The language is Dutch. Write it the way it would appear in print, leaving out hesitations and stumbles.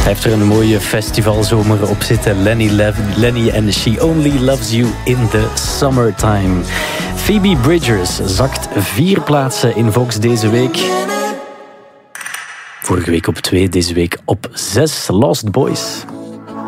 Hij heeft er een mooie festivalzomer op zitten. Lenny en She Only Loves You in the Summertime. Phoebe Bridgers zakt 4 plaatsen in Vox deze week. Vorige week op 2, deze week op 6. Lost Boys.